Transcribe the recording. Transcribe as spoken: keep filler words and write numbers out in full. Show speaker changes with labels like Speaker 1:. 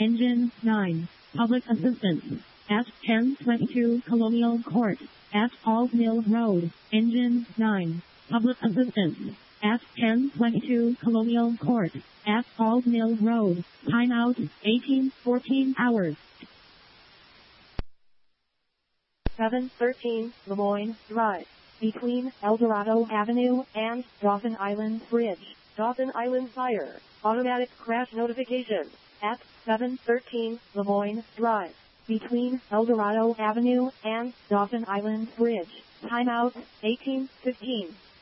Speaker 1: Engine nine. Public assistance. At ten twenty-two Colonial Court. At Falls Mill Road. Engine nine. Public assistance. At ten twenty-two Colonial Court. At Falls Mill Road. Timeout eighteen fourteen hours.
Speaker 2: seven thirteen Lemoyne Drive. Between El Dorado Avenue and Dawson Island Bridge. Dawson Island Fire. Automatic crash notification. At seven thirteen Lemoyne Drive. Between El Dorado Avenue and Dawson Island Bridge. Timeout eighteen fifteen.